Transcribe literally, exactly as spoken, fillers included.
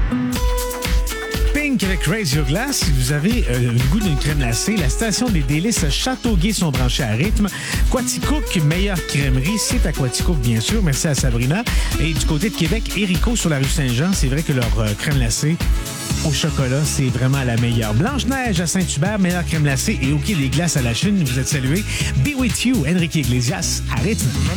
Pink avec Raise Your Glass. Si vous avez euh, le goût d'une crème glacée, la station des délices Châteauguay sont branchés à rythme. Quaticook, meilleure crèmerie, c'est à Quaticook, bien sûr. Merci à Sabrina. Et du côté de Québec, Erico sur la rue Saint-Jean. C'est vrai que leur euh, crème glacée au chocolat, c'est vraiment la meilleure. Blanche-Neige à Saint-Hubert, meilleure crème glacée. Et au Quai des Glaces à la Chine, vous êtes salués. Be With You, Enrique Iglesias, à rythme.